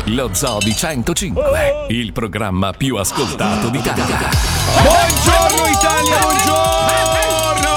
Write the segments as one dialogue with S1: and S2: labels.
S1: Lo Zoo di 105, il programma più ascoltato d'Italia.
S2: Buongiorno Italia, buongiorno!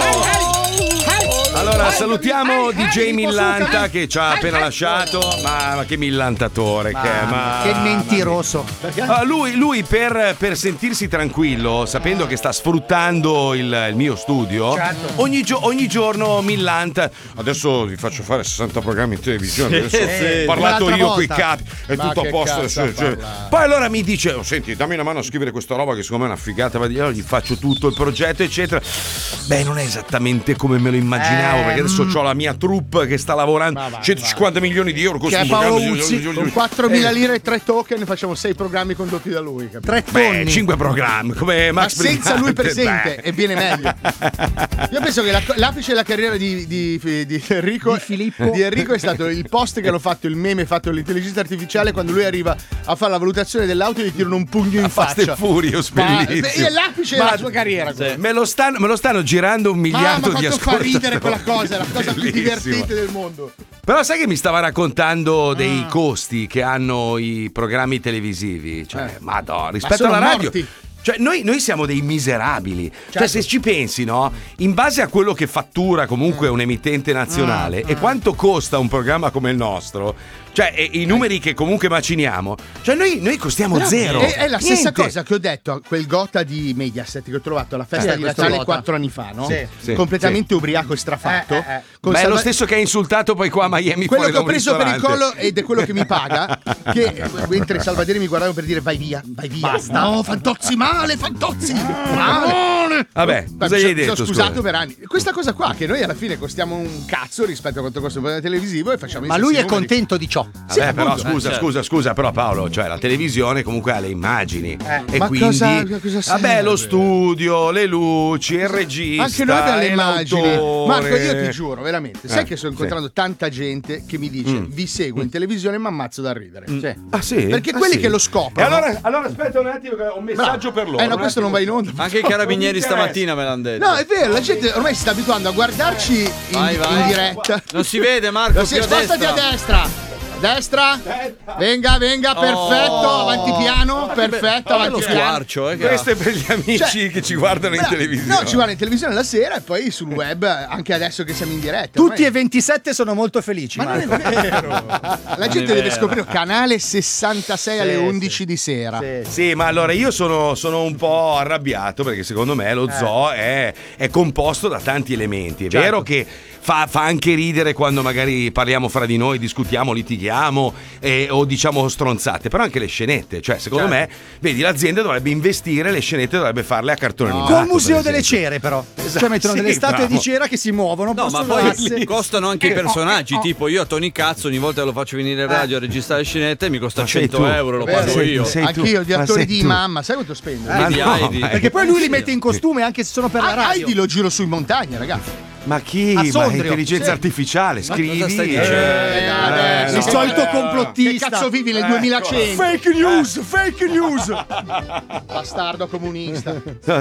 S2: Allora salutiamo DJ Millanta che ci ha appena lasciato, ma che millantatore,
S3: che mentiroso.
S2: Lui per sentirsi tranquillo, sapendo che sta sfruttando il mio studio, certo, ogni giorno millanta. Adesso vi faccio fare 60 programmi in televisione, adesso ho parlato io coi capi, è tutto a posto. Poi allora mi dice, senti, dammi una mano a scrivere questa roba che secondo me è una figata, allora gli faccio tutto il progetto eccetera. Beh, non è esattamente come me lo immaginavo, perché adesso ho la mia troupe che sta lavorando 150 milioni di euro,
S3: che è Paolo Uzzi, con 4.000 lire e 3 token facciamo 6 programmi condotti da lui, capito?
S2: 3 tonni. 5 programmi come Max,
S3: ma senza
S2: Brigante,
S3: lui presente e viene meglio. Io penso che l'apice della carriera di Enrico è stato il post che hanno fatto, il meme fatto dall'intelligenza artificiale, quando lui arriva a fare la valutazione dell'auto e gli tirano un pugno in faccia.
S2: Fast and Furious, bellissimo.
S3: È l'apice della sua carriera.
S2: Me lo stanno girando 1 miliardo di ascoltatori.
S3: Ma fa ridere quella cosa, è la cosa più divertente del mondo.
S2: Però sai che mi stava raccontando dei costi che hanno i programmi televisivi? Cioè, madonna, rispetto alla radio. Morti. Cioè, noi siamo dei miserabili. Certo. Cioè, se ci pensi, no? In base a quello che fattura comunque un emittente nazionale e quanto costa un programma come il nostro, cioè i numeri che comunque maciniamo, cioè noi costiamo però zero.
S3: È la stessa cosa che ho detto a quel Gota di Mediaset che ho trovato alla festa di Natale 4 anni fa, no? Sì, completamente ubriaco e strafatto.
S2: Beh, è lo stesso che ha insultato poi qua a Miami.
S3: Quello che ho preso per il collo ed è quello che mi paga. Che mentre Salvadere mi guardava per dire vai via. Basta. No, Fantozzi male.
S2: Vabbè, cosa gli hai detto?
S3: Sono scusato per anni. Questa cosa qua, che noi alla fine costiamo un cazzo rispetto a quanto costa un programma televisivo e facciamo. Ma lui è contento di ciò.
S2: Vabbè, però scusa, però Paolo, cioè la televisione comunque ha le immagini e
S3: ma
S2: quindi
S3: cosa serve?
S2: lo studio, le luci, il regista,
S3: anche noi abbiamo le immagini.
S2: l'autore.
S3: Marco, io ti giuro, veramente, sai che sto incontrando tanta gente che mi dice vi seguo in televisione ma ammazzo da ridere.
S2: Ah sì?
S3: Perché quelli che lo scoprono.
S2: E allora aspetta un attimo che ho un messaggio per loro.
S3: No, questo non va in onda.
S4: Anche i carabinieri stamattina me l'hanno detto.
S3: No, è vero, la gente ormai si sta abituando a guardarci in diretta.
S4: Non si vede, Marco.
S3: Spostati a destra. Destra, venga, perfetto, avanti piano, perfetto, avanti piano.
S2: Questo è per gli amici che ci guardano in televisione.
S3: No, ci guardano in televisione la sera e poi sul web, anche adesso che siamo in diretta.
S5: Tutti e 27 sono molto felici.
S3: Ma non è vero. La gente deve scoprire canale 66 alle 11 di sera.
S2: Sì, ma allora io sono un po' arrabbiato perché secondo me lo zoo è composto da tanti elementi. È vero che fa anche ridere quando magari parliamo fra di noi, discutiamo, litighiamo o diciamo stronzate, però anche le scenette, cioè secondo me, vedi, l'azienda dovrebbe investire, le scenette dovrebbe farle a cartone animato.
S5: Con Museo delle Cere però, cioè mettono delle statue di cera che si muovono.
S4: No, ma poi costano anche i personaggi, tipo io a Tony Cazzo ogni volta che lo faccio venire in radio a registrare le scenette mi costa 100 euro, lo pago io.
S3: Anch'io, gli attori di Mamma, sai quanto spendo?
S5: Perché poi lui li mette in costume anche se sono per la radio.
S3: Heidi lo giro su in montagna, ragazzi.
S2: Ma chi? Ma intelligenza artificiale, scrivi.
S4: Cosa stai dicendo?
S5: Il solito complottista.
S3: Che cazzo vivi nel 2100?
S5: Fake news.
S3: Bastardo comunista.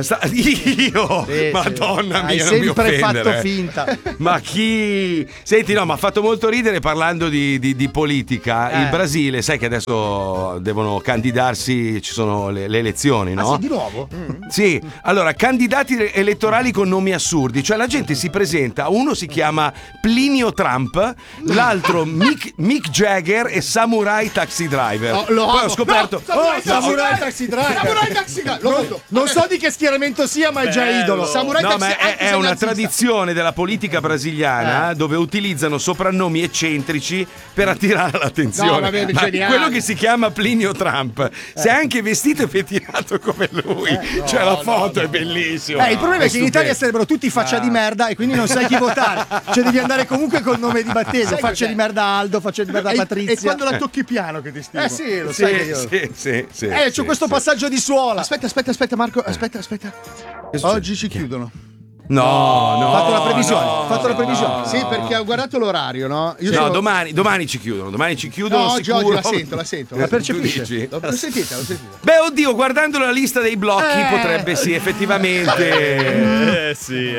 S2: Io? Madonna mia,
S5: hai sempre fatto finta.
S2: Ma chi? Senti, no, mi ha fatto molto ridere parlando di politica. Il Brasile, sai che adesso devono candidarsi, ci sono le elezioni, no?
S3: Sì, di nuovo?
S2: Sì, allora, candidati elettorali con nomi assurdi, cioè la gente si presenta, uno si chiama Plinio Trump, l'altro Mick Jagger e Samurai Taxi Driver.
S3: Poi
S2: ho scoperto
S5: Samurai Taxi Driver. Non so di che schieramento sia, ma è già idolo.
S3: Samurai
S2: no,
S3: Taxi,
S2: ma è una tradizione della politica brasiliana dove utilizzano soprannomi eccentrici per attirare l'attenzione.
S3: No, vabbè,
S2: quello che si chiama Plinio Trump, se è anche vestito e pettinato come lui, cioè la foto è bellissima.
S5: Il problema è che in Italia sarebbero tutti faccia di merda e quindi non sai chi votare. Cioè devi andare comunque col nome di battesimo. Faccia di merda Aldo, faccia di merda Patrizia.
S3: E quando la tocchi piano che ti stimo.
S5: Sì, lo sai che io.
S2: Sì.
S5: C'ho questo passaggio di suola.
S3: Aspetta Marco, aspetta. Oggi ci chiudono.
S2: No,
S5: Ho fatto la previsione.
S3: Sì, perché ho guardato l'orario, no?
S2: Domani ci chiudono.
S3: No, oggi
S2: sicuro.
S3: la sento.
S5: La percepisce?
S2: Tu dici?
S3: L'ho sentita.
S2: Beh, oddio, guardando la lista dei blocchi potrebbe sì, effettivamente.
S4: Sì.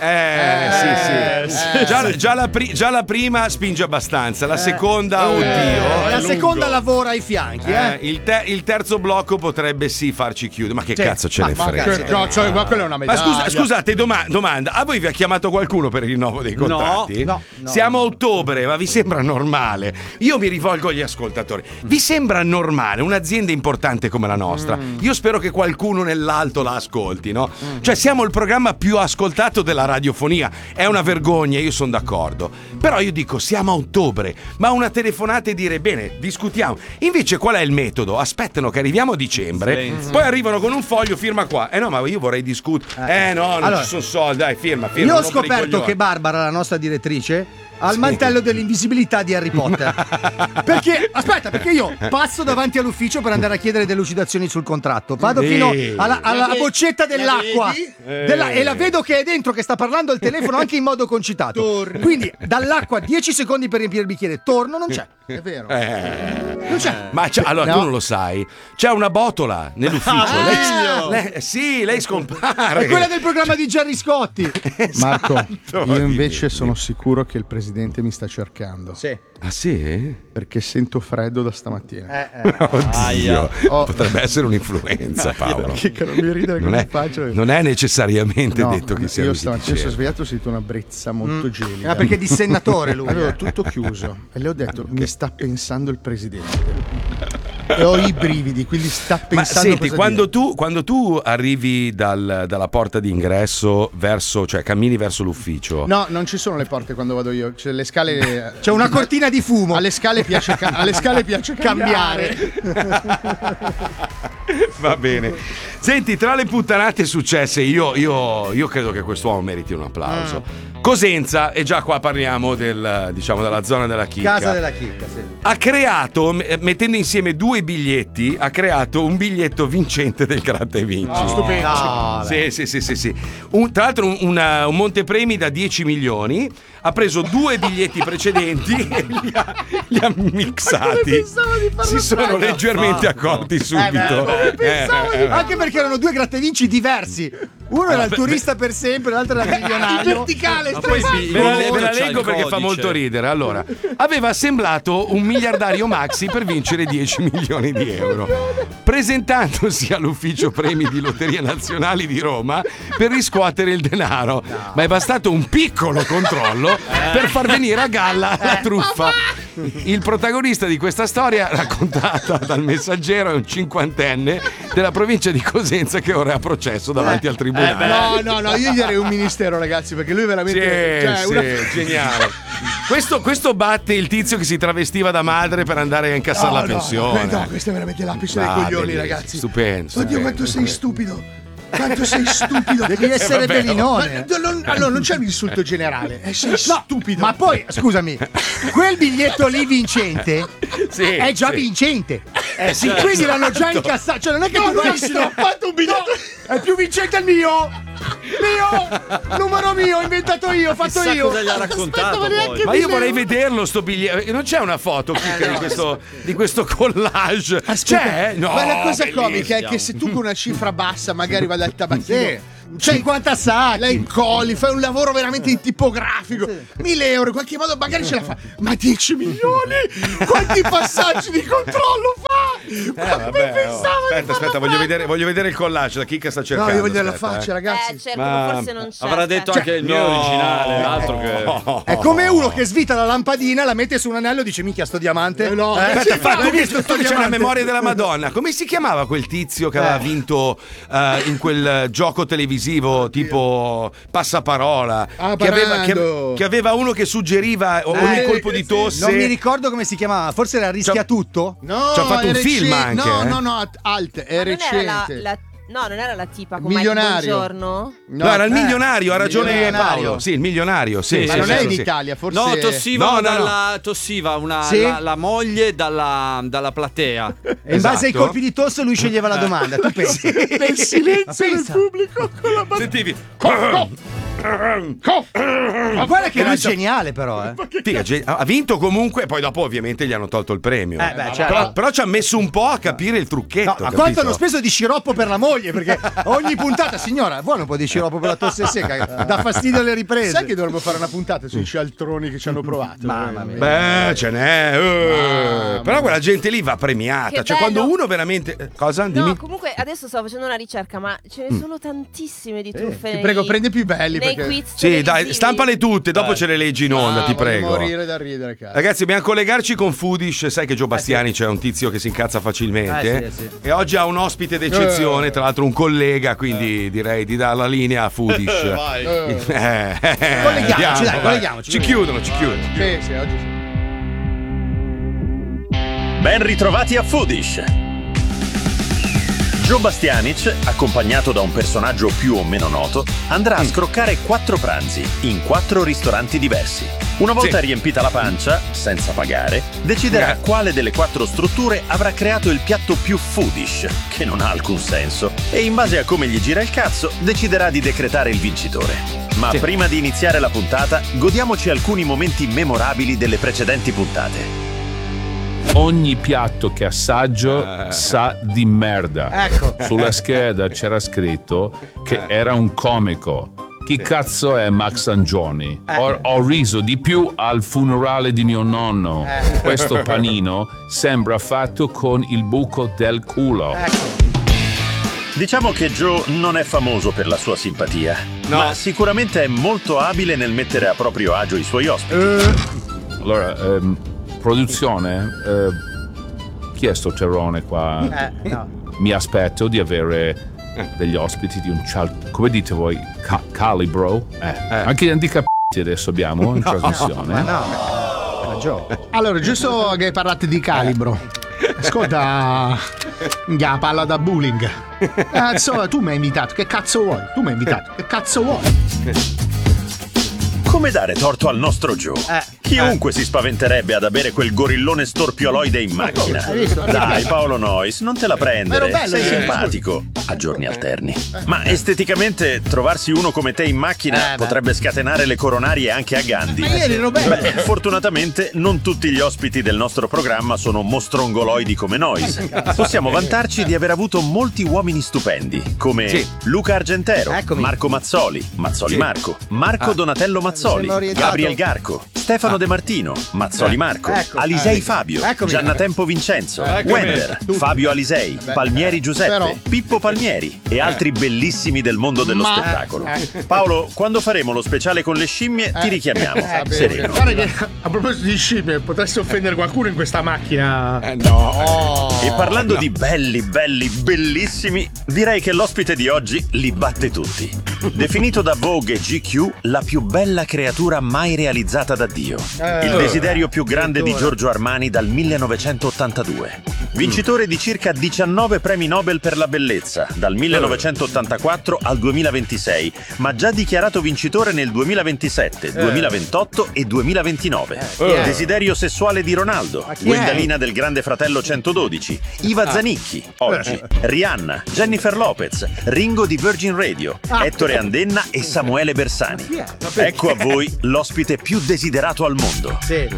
S2: Già la prima spinge abbastanza, la seconda, oddio.
S5: La seconda lavora ai fianchi,
S2: Il terzo blocco potrebbe sì farci chiudere. Ma che cazzo ce ne frega?
S3: Ma quella è una
S2: Ma
S3: medaglia.
S2: scusate, domanda: a voi vi ha chiamato qualcuno per il rinnovo dei contratti?
S5: No.
S2: Siamo a ottobre, ma vi sembra normale? Io mi rivolgo agli ascoltatori. Vi sembra normale un'azienda importante come la nostra? Io spero che qualcuno nell'alto la ascolti, no? Cioè, siamo il programma più ascoltato della radiofonia. È una vergogna, io sono d'accordo. Però io dico, siamo a ottobre, ma una telefonata e dire, bene, discutiamo. Invece qual è il metodo? Aspettano che arriviamo a dicembre, poi arrivano con un foglio, firma qua. No, ma io vorrei discutere. No, non ci sono soldi, dai, firma.
S5: Io ho scoperto che Barbara, la nostra direttrice, ha il mantello dell'invisibilità di Harry Potter. Perché io passo davanti all'ufficio per andare a chiedere delucidazioni sul contratto. Vado fino alla boccetta dell'acqua e la vedo che è dentro, che sta parlando al telefono anche in modo concitato. Quindi dall'acqua 10 secondi per riempire il bicchiere, torno, non c'è.
S3: È vero.
S5: Non c'è.
S2: Ma allora tu non lo sai. C'è una botola nell'ufficio. Lei scompare.
S5: È quella del programma di Gerry Scotti.
S3: Marco, io invece sono sicuro che il presidente mi sta cercando.
S5: Sì.
S2: Ah sì?
S3: Perché sento freddo da stamattina.
S2: Oddio. Potrebbe essere un'influenza, Paolo.
S3: Che non mi ridere che mi faccio.
S2: Non è necessariamente detto che sia.
S3: Io stamattina sono svegliato, ho sentito una brezza molto gelida.
S5: Perché è dissennatore lui.
S3: Avevo tutto chiuso e le ho detto mi sta pensando il presidente. E ho i brividi, quindi sta pensando.
S2: Ma senti, quando tu arrivi dalla porta d'ingresso cioè cammini verso l'ufficio.
S3: No, non ci sono le porte quando vado io. C'è le scale.
S5: C'è una cortina di fumo.
S3: Alle scale piace cambiare.
S2: Va bene. Senti, tra le puttanate successe, io credo che quest'uomo meriti un applauso. Cosenza, e già qua parliamo della zona della chicca.
S5: Casa della chicca, sì.
S2: Ha creato, mettendo insieme due biglietti, ha creato un biglietto vincente del Gratta e Vinci.
S3: Stupendo.
S2: No, sì. Tra l'altro un montepremi da 10 milioni. Ha preso due biglietti precedenti e li ha mixati. Si sono leggermente accorti subito.
S5: Anche perché erano due Gratta e Vinci diversi. Uno era il turista per sempre, l'altro era il milionario.
S3: Verticale,
S2: ve la leggo perché fa molto ridere. Allora, aveva assemblato un miliardario maxi per vincere 10 milioni di euro, presentandosi all'ufficio premi di Lotterie Nazionali di Roma per riscuotere il denaro. Ma è bastato un piccolo controllo per far venire a galla la truffa. Il protagonista di questa storia, raccontata dal Messaggero, è un cinquantenne della provincia di Cosenza che ora è a processo davanti al tribunale.
S3: No, io gli darei un ministero, ragazzi, perché lui veramente
S2: geniale. Questo batte il tizio che si travestiva da madre per andare a incassare la pensione.
S3: No, questo è veramente l'apice dei coglioni, ragazzi.
S2: Stupendo.
S3: Oddio, quanto sei stupido. Quanto sei stupido.
S5: Devi essere bellinone.
S3: Allora, non c'è un insulto generale. Sei stupido.
S5: Ma poi, scusami, quel biglietto lì vincente è già vincente. Quindi l'hanno già incassato. Cioè, non è che tu vai.
S3: Ho fatto un biglietto.
S5: È più vincente il mio. Numero mio, ho inventato io, ho fatto io.
S4: Cosa gli ha raccontato poi?
S2: Ma io vorrei vederlo sto biglietto. Non c'è una foto di questo collage? C'è? No.
S3: Ma la cosa comica è che se tu con una cifra bassa magari vai dal tabacchino,
S5: 50 sacchi,
S3: la incolli, fai un lavoro veramente in tipografico, 1.000 euro, in qualche modo magari ce la fa. Ma 10 milioni? Quanti passaggi di controllo fa?
S2: Aspetta, voglio vedere il collage. La chicca sta cercando.
S3: No, io voglio vedere la faccia, ragazzi.
S6: Certo, ma forse non c'è.
S4: Avrà detto anche il mio originale, altro che.
S5: È come uno che svita la lampadina, la mette su un anello e dice minchia sto diamante.
S2: Aspetta, tu c'è la memoria della Madonna. Come si chiamava quel tizio che aveva vinto in quel gioco televisivo tipo Passaparola? Che aveva uno che suggeriva ogni colpo di tosse.
S5: Non mi ricordo come si chiamava, forse era Rischia Tutto?
S3: No,
S2: ci ha fatto un film anche.
S3: No, Alt, è recente.
S6: No, non era la tipa con
S3: Milionario.
S6: Buongiorno?
S2: No, era il milionario, ha ragione Paolo. Sì, il milionario, sì.
S3: Ma non è in Italia, forse.
S4: No, tossiva la moglie dalla platea.
S5: E in base ai colpi di tosse lui sceglieva la domanda. Tu pensi?
S3: Il silenzio del pubblico con la
S2: Sentivi.
S5: Ma guarda che lui è geniale, però.
S2: Sì, ha vinto comunque, poi dopo ovviamente gli hanno tolto il premio.
S5: Certo.
S2: Però ci ha messo un po' a capire il trucchetto.
S5: Ma quanto hanno speso di sciroppo per la moglie? Perché ogni puntata, signora, vuole un po' di sciroppo per la tosse secca, dà fastidio alle riprese.
S3: Sai che dovremmo fare una puntata sui cialtroni che ci hanno provato?
S5: Mamma mia.
S2: Beh, ce n'è. Però quella gente lì va premiata.
S6: Che
S2: Cioè,
S6: bello.
S2: quando uno veramente. Cosa? Dimmi.
S6: No, comunque adesso sto facendo una ricerca, ma ce ne sono tantissime di truffe.
S3: Ti prego, prendi più belli.
S6: Nei
S3: Perché...
S6: quiz
S2: Sì, dai,
S6: televisivi.
S2: stampale tutte, dopo ce le leggi in onda, ti
S3: voglio
S2: prego.
S3: morire da ridere, cazzo.
S2: Ragazzi, dobbiamo collegarci con Foodish. Sai che Gio Bastiani c'è un tizio che si incazza facilmente.
S5: Sì.
S2: E oggi ha un ospite d'eccezione, tra l'altro un collega, quindi direi di dare la linea a Foodish.
S3: Vai.
S5: Colleghiamoci, dai, colleghiamoci.
S2: Ci chiudono.
S3: Sì, oggi sì.
S7: Ben ritrovati a Foodish. Joe Bastianic, accompagnato da un personaggio più o meno noto, andrà a scroccare 4 pranzi in 4 ristoranti diversi. Una volta riempita la pancia, senza pagare, deciderà quale delle 4 strutture avrà creato il piatto più foodish, che non ha alcun senso, e in base a come gli gira il cazzo, deciderà di decretare il vincitore. Ma prima di iniziare la puntata, godiamoci alcuni momenti memorabili delle precedenti puntate.
S8: Ogni piatto che assaggio sa di merda.
S5: Ecco.
S8: Sulla scheda c'era scritto che era un comico. Chi cazzo è Max Angioni? Ho riso di più al funerale di mio nonno. Questo panino sembra fatto con il buco del culo.
S7: Diciamo che Joe non è famoso per la sua simpatia, ma sicuramente è molto abile nel mettere a proprio agio i suoi ospiti.
S8: Allora, produzione, chi è sto terrone qua? Mi aspetto di avere degli ospiti di un come dite voi, calibro? Anche di capiti adesso abbiamo in trasmissione.
S3: Allora, giusto che parlate di calibro. Ascolta, parla da bullying. Insomma, tu mi hai invitato, che cazzo vuoi? Tu mi hai invitato, che cazzo vuoi?
S7: Come dare torto al nostro Joe? Chiunque si spaventerebbe ad avere quel gorillone storpioloide in macchina. Dai, Paolo Noyes, non te la prendere. Sei simpatico a giorni alterni. Ma esteticamente trovarsi uno come te in macchina potrebbe scatenare le coronarie anche a Gandhi.
S3: Ma ieri ero bello.
S7: Fortunatamente non tutti gli ospiti del nostro programma sono mostrongoloidi come Noyes. Possiamo vantarci di aver avuto molti uomini stupendi, come Luca Argentero, Marco Mazzoli, Marco Donatello Mazzoli, Gabriel Garco, Stefano De Martino, Mazzoli Marco, Alisei Fabio, Giannatempo Vincenzo, Wender, Fabio Alisei, Palmieri Giuseppe, Pippo Palmieri e altri bellissimi del mondo dello spettacolo. Paolo, quando faremo lo speciale con le scimmie ti richiamiamo. Sereno.
S3: Guarda che a proposito di scimmie, potresti offendere qualcuno in questa macchina.
S7: E parlando di belli, bellissimi, direi che l'ospite di oggi li batte tutti. Definito da Vogue e GQ la più bella creatura mai realizzata da Dio. Il desiderio più grande di Giorgio Armani dal 1982. Vincitore di circa 19 premi Nobel per la bellezza, dal 1984 al 2026, ma già dichiarato vincitore nel 2027, 2028 e 2029. Desiderio sessuale di Ronaldo, Gwendalina del Grande Fratello 112, Iva Zanicchi, oggi, Rihanna, Jennifer Lopez, Ringo di Virgin Radio, Ettore Andenna e Samuele Bersani. Ecco a voi l'ospite più desiderato al mondo.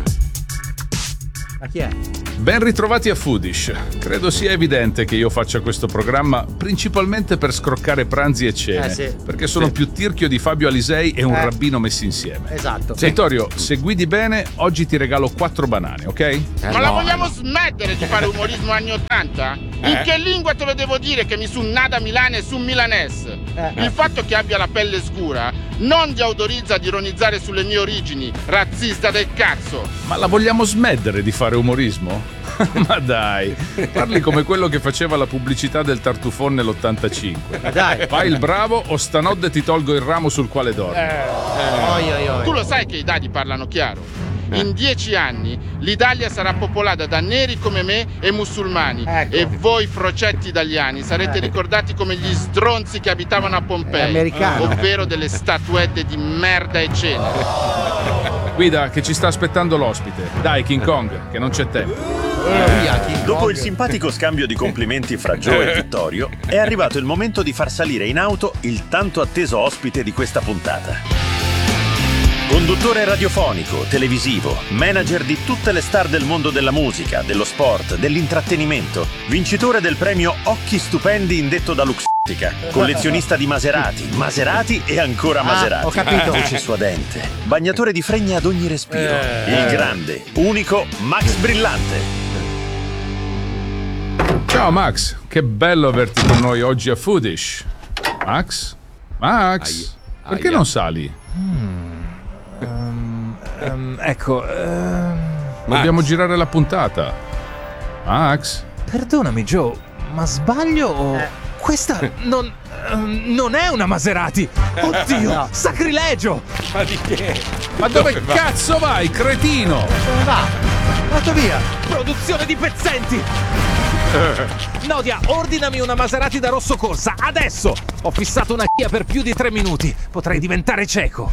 S5: Ma chi è?
S8: Ben ritrovati a Foodish. Credo sia evidente che io faccia questo programma principalmente per scroccare pranzi e cene, perché sono più tirchio di Fabio Alisei e un rabbino messi insieme.
S5: Esatto.
S8: Vittorio, se guidi bene, oggi ti regalo 4 banane, ok?
S9: Ma la vogliamo smettere di fare umorismo anni 80? In che lingua te lo devo dire che mi su nada Milano e su milanes? Il fatto che abbia la pelle scura non ti autorizza ad ironizzare sulle mie origini, razzista del cazzo!
S8: Ma la vogliamo smettere di fare umorismo? Ma dai, parli come quello che faceva la pubblicità del tartufone nell'85.
S5: Dai.
S8: Fai il bravo o stanotte ti tolgo il ramo sul quale dormi.
S9: Tu lo sai che i dadi parlano chiaro? In 10 anni l'Italia sarà popolata da neri come me e musulmani. E voi procetti italiani sarete ricordati come gli stronzi che abitavano a Pompei, ovvero delle statuette di merda e cenere.
S8: Guida, che ci sta aspettando l'ospite. Dai, King Kong, che non c'è tempo.
S7: Dopo il simpatico scambio di complimenti fra Joe e Vittorio, è arrivato il momento di far salire in auto il tanto atteso ospite di questa puntata. Conduttore radiofonico, televisivo, manager di tutte le star del mondo della musica, dello sport, dell'intrattenimento, vincitore del premio Occhi Stupendi indetto da Luxottica, collezionista di Maserati e ancora Maserati.
S5: Ho capito.
S7: Voce suadente, bagnatore di fregne ad ogni respiro, il grande, unico Max Brillante.
S8: Ciao Max, che bello averti con noi oggi a Foodish. Max? Perché non sali? Dobbiamo girare la puntata. Max?
S10: Perdonami Joe, ma sbaglio o... Questa non è una Maserati. Oddio, no. Sacrilegio.
S2: Ma di che?
S8: Ma dove cazzo vai, cretino?
S5: Dove va? Vado via.
S10: Produzione di pezzenti. Nodia, ordinami una Maserati da rosso corsa, adesso! Ho fissato una Kia per più di 3 minuti. Potrei diventare cieco.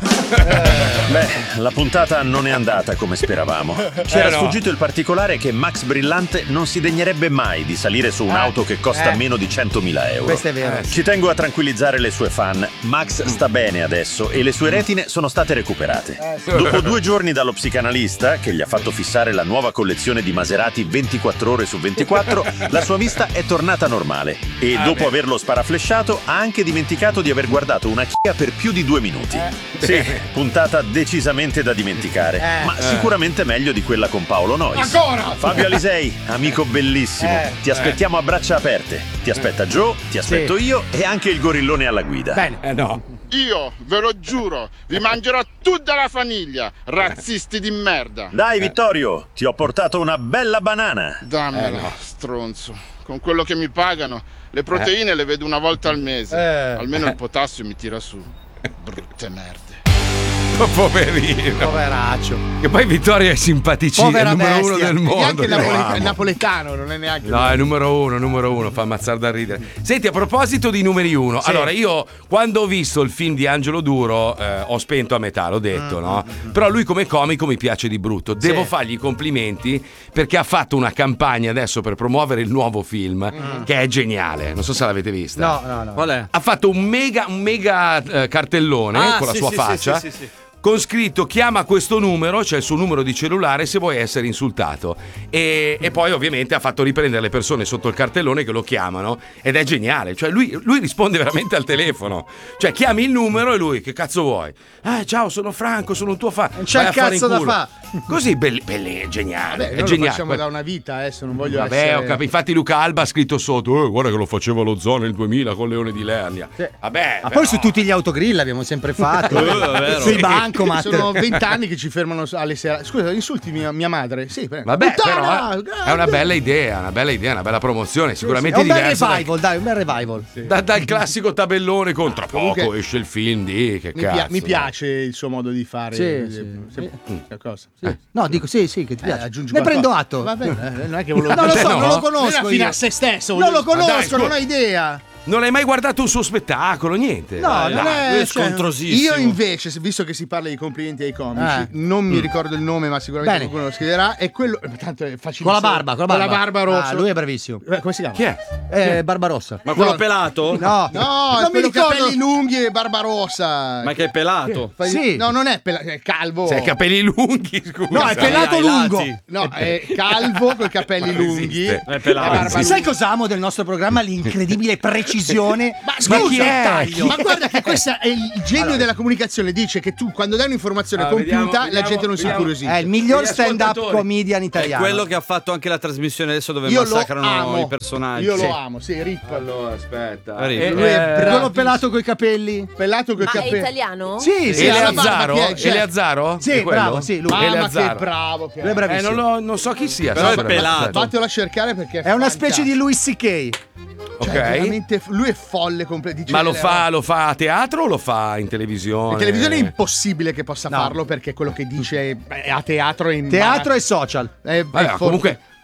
S7: La puntata non è andata come speravamo. Ci era sfuggito il particolare che Max Brillante non si degnerebbe mai di salire su un'auto che costa meno di 100.000 euro.
S5: Questo è vero.
S7: Ci tengo a tranquillizzare le sue fan. Max sta bene adesso e le sue retine sono state recuperate. Dopo 2 giorni dallo psicanalista, che gli ha fatto fissare la nuova collezione di Maserati 24 ore su 24, la sua vista è tornata normale e dopo averlo sparaflesciato ha anche dimenticato di aver guardato una Kia per più di 2 minuti. Sì, puntata decisamente da dimenticare, ma sicuramente meglio di quella con Paolo Nois.
S3: Ancora?
S7: Fabio Alisei, amico bellissimo, ti aspettiamo a braccia aperte. Ti aspetta Joe, ti aspetto io e anche il gorillone alla guida.
S5: Bene.
S2: No.
S9: Io, ve lo giuro, vi mangerò tutta la famiglia, razzisti di merda.
S7: Dai Vittorio, ti ho portato una bella banana.
S9: Dammela, stronzo. Con quello che mi pagano, le proteine le vedo una volta al mese. Almeno il potassio mi tira su. Brutte merde.
S2: Poverino.
S3: Poveraccio.
S2: Che poi Vittorio è simpaticissimo, è il numero uno del mondo.
S3: E anche il napoletano, non è neanche.
S2: No, è numero uno, fa ammazzare da ridere. Senti, a proposito di numeri uno, allora io quando ho visto il film di Angelo Duro ho spento a metà, l'ho detto, no? Però lui come comico mi piace di brutto. Devo fargli i complimenti perché ha fatto una campagna adesso per promuovere il nuovo film che è geniale. Non so se l'avete vista.
S5: No.
S4: Qual è?
S2: Ha fatto un mega cartellone con la sua faccia.
S4: Sì.
S2: Con scritto chiama questo numero, cioè il suo numero di cellulare se vuoi essere insultato, e poi ovviamente ha fatto riprendere le persone sotto il cartellone che lo chiamano ed è geniale, cioè lui risponde veramente al telefono, cioè chiami il numero e lui che cazzo vuoi? Ciao, sono Franco, sono un tuo fan.
S5: Non c'è il cazzo da fare.
S2: Così belli, geniale.
S3: Vabbè,
S2: è
S3: noi
S2: geniale.
S3: lo facciamo da una vita adesso, non voglio
S2: Vabbè,
S3: essere...
S2: ho capito. Infatti Luca Alba ha scritto sotto guarda che lo faceva lo zoo nel 2000 con Leone di Lernia. Vabbè,
S5: Ma poi su tutti gli autogrill abbiamo sempre fatto. Sui bancomat.
S3: Sono 20 anni che ci fermano alle serate. Scusa, insulti mia madre? Sì, prego.
S2: Vabbè,
S3: Puttana!
S2: però è una bella idea, una bella promozione, sicuramente
S5: È un bel
S2: diversa.
S5: revival, dai, un bel revival.
S2: Dal classico tabellone con tra
S3: comunque,
S2: poco esce il film di che cazzo.
S3: Mi piace il suo modo di fare. Cosa?
S5: No, dico sì, che ti piace.
S3: Aggiungi
S5: ne
S3: qualcosa.
S5: prendo atto.
S3: Va bene, non è che volevo
S5: Non lo so,
S2: no.
S5: non lo conosco.
S3: Fino a se stesso.
S5: Non lo conosco,
S2: dai,
S5: non ho idea.
S2: Non hai mai guardato un suo spettacolo, niente?
S5: No, non
S4: Lui
S5: è
S4: è scontrosissimo.
S3: Io invece, visto che si parla di complimenti ai comici, non mi ricordo il nome, ma sicuramente
S5: Bene.
S3: qualcuno lo scriverà. È quello. Tanto è facilissimo.
S5: Con la barba rossa.
S3: rossa.
S5: Lui è bravissimo.
S3: Come si chiama?
S2: Chi è?
S5: Barbarossa.
S4: Ma quello pelato?
S5: No,
S3: No,
S5: non
S3: è
S5: mi
S3: quello
S5: ricordo.
S3: capelli lunghi e Barbarossa.
S4: Ma che è pelato?
S5: Sì.
S3: No, non è è calvo.
S2: Se hai capelli lunghi, scusa.
S5: No, è pelato
S4: ai
S5: lungo.
S4: lati.
S3: No, è calvo con i capelli lunghi.
S4: È pelato.
S3: barba
S5: Sai cosa amo del nostro programma? L'incredibile precisione.
S3: Ma
S5: di
S3: scusa,
S5: chi è?
S3: ma guarda che questo è il genio della comunicazione. Dice che tu quando dai un'informazione compiuta la gente non si incuriosisce.
S5: È il miglior
S2: Gli
S5: stand-up
S2: ascoltatori.
S5: comedian
S4: È
S5: italiano.
S4: quello che ha fatto anche la trasmissione adesso dove
S3: Io lo
S4: massacrano
S3: amo.
S4: i personaggi.
S3: Io
S4: Sì.
S3: lo amo, sì, Rip.
S2: Allora, aspetta.
S4: Arriva.
S3: Lui è bravissimo.
S5: quello pelato coi capelli.
S3: Pelato coi
S6: Ma è
S3: capelli.
S6: italiano?
S5: Sì, sì.
S3: la barba
S2: Eleazzaro?
S3: che c'è.
S2: Eleazzaro?
S5: Sì,
S2: È quello?
S5: bravo, sì, lui.
S3: Mamma che
S2: Eleazzaro.
S3: bravo che
S5: Lui è
S3: è.
S5: bravissimo.
S2: Non so chi sia.
S4: Però è
S2: sinceramente.
S4: pelato.
S3: Fatelo cercare perché
S5: È una specie di Louis C.K.
S2: Ok.
S3: veramente, lui è folle completo.
S2: Ma lo fa a teatro o lo fa in televisione?
S3: In televisione è impossibile che possa farlo perché quello che dice è a teatro è in
S5: Teatro e social.
S3: è
S2: Vabbè,
S3: forte.
S2: comunque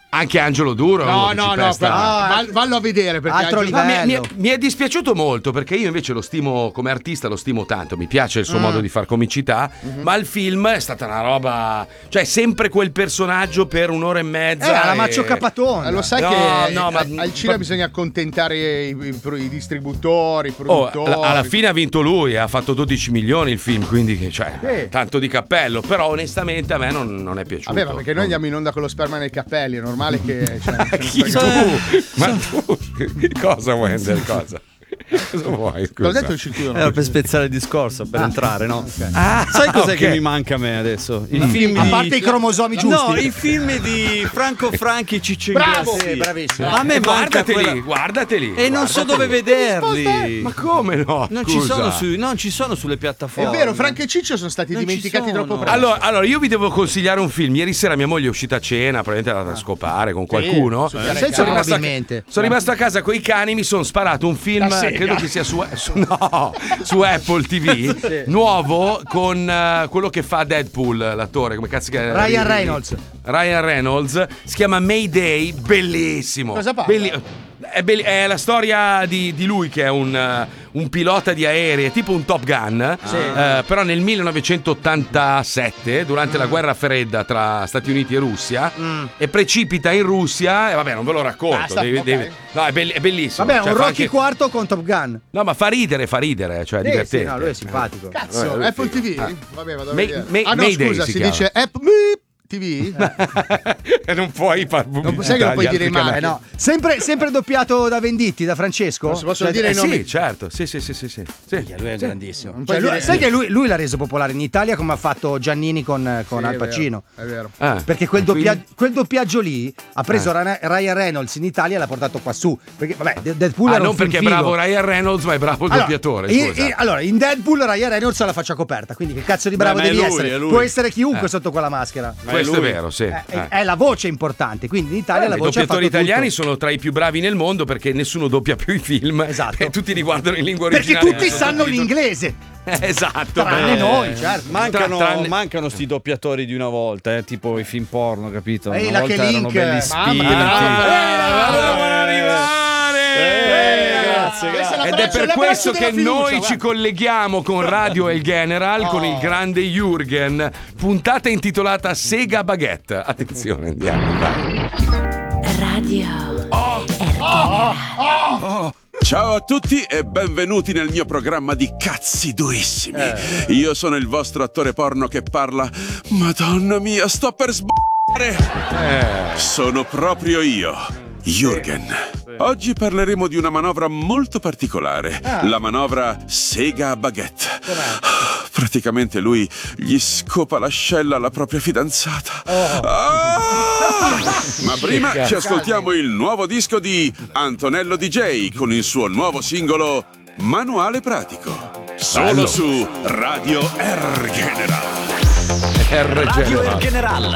S2: Anche Angelo Duro.
S3: No, vallo a vedere perché
S5: altro
S3: Angelo-
S5: livello.
S2: Mi è dispiaciuto molto perché io invece lo stimo come artista, lo stimo tanto, mi piace il suo modo di far comicità, ma il film è stata una roba, cioè sempre quel personaggio per un'ora e mezza.
S5: La Maccio Capatone.
S3: Lo sai
S2: No,
S3: che
S2: no, ma-
S3: al cinema bisogna accontentare i distributori, i produttori.
S2: Alla fine ha vinto lui, ha fatto 12 milioni il film, quindi cioè, tanto di cappello, però onestamente a me non è piaciuto.
S3: Vabbè, ma perché noi andiamo in onda con lo sperma nei capelli, è normale che
S2: Chi tu? Ma tu cosa vuoi andare? Cosa vuoi?
S3: L'ho detto il cinturino.
S4: Era per spezzare il discorso, per entrare, no?
S3: Okay.
S4: Sai cos'è
S2: ok.
S4: che mi manca a me adesso? Il film
S5: A parte i cromosomi giusti.
S4: No, i film di Franco Franchi Ciccio
S3: Bravo!
S4: Ingrassi.
S5: Sì, bravissimo.
S4: A me manca quella...
S2: guardateli.
S4: E non so dove vederli.
S2: Ma come no?
S4: Non
S2: Scusa.
S4: ci sono sulle
S3: È
S4: piattaforme.
S3: vero, Franco e Ciccio sono stati
S4: Non ci
S3: dimenticati
S4: sono.
S3: troppo presto.
S2: Allora, io vi devo consigliare un film. Ieri sera mia moglie è uscita a cena, probabilmente è andata a scopare con qualcuno.
S5: Senza probabilmente.
S2: Sono rimasto a casa con i cani, mi sono sparato un film, credo che sia su Apple TV, nuovo con quello che fa Deadpool, l'attore, come cazzo che è? Ryan Reynolds, si chiama Mayday, bellissimo.
S3: Cosa parla?
S2: È la storia di lui che è un pilota di aerei, è tipo un Top Gun, però nel 1987, durante la guerra fredda tra Stati Uniti e Russia, e precipita in Russia, e vabbè, non ve lo racconto. No, è bellissimo.
S5: Vabbè,
S2: Cioè,
S5: un
S2: fa
S5: Rocky
S2: anche-
S5: IV con Top Gun.
S2: No, ma fa ridere, cioè è divertente.
S5: Sì, no, lui è simpatico.
S3: Cazzo, Apple TV? Vabbè, vado a vedere. No,
S2: Mayday
S3: scusa,
S2: si
S3: si
S2: chiama.
S3: dice Apple TV?
S2: E non puoi far
S3: Non sai che non puoi dire mai,
S5: no. Sempre doppiato da Venditti, da Francesco?
S3: Posso dire i nomi?
S2: Sì, certo. Sì.
S5: Lui è grandissimo.
S3: Non
S5: Cioè,
S3: puoi dire-
S5: sai che lui l'ha reso popolare in Italia come ha fatto Giannini con Al Pacino.
S3: È vero.
S5: Perché quel doppiaggio lì ha preso Ryan Reynolds in Italia e l'ha portato qua su. Perché, vabbè, Deadpool era
S2: non
S5: un film
S2: perché è
S5: figo.
S2: bravo Ryan Reynolds, ma è bravo il doppiatore. Scusa.
S5: Allora, in Deadpool Ryan Reynolds ha la faccia coperta, quindi che cazzo di bravo
S4: Ma è
S5: devi
S4: lui,
S5: essere?
S4: è lui.
S5: Può essere chiunque sotto quella maschera.
S2: Questo è vero, sì.
S5: È la voce importante, quindi in Italia la
S2: I
S5: voce ha fatto
S2: doppiatori italiani
S5: tutto.
S2: sono tra i più bravi nel mondo perché nessuno doppia più i film.
S5: Esatto.
S2: E tutti li guardano in lingua
S5: Perché
S2: originale.
S5: tutti sanno l'inglese.
S2: Esatto.
S5: Tranne noi, certo.
S4: Mancano sti doppiatori di una volta, tipo i film porno, capito?
S5: Ehi,
S4: Una
S5: la
S4: volta
S5: che
S4: erano
S5: link.
S4: belli spinti.
S3: Questa
S2: Ed è per questo che noi ci colleghiamo con Radio El General, con il grande Jürgen. Puntata intitolata Sega Baguette. Attenzione, andiamo. Vai.
S6: Radio.
S11: Ciao a tutti e benvenuti nel mio programma di cazzi durissimi. Io sono il vostro attore porno che parla. Madonna mia, sto per sbagliare. Sono proprio io, Jürgen. Oggi parleremo di una manovra molto particolare, la manovra Sega a Baguette. Praticamente lui gli scopa l'ascella alla propria fidanzata. Ma prima ci ascoltiamo il nuovo disco di Antonello DJ con il suo nuovo singolo Manuale Pratico. Solo su Radio R General.
S7: Radio El General.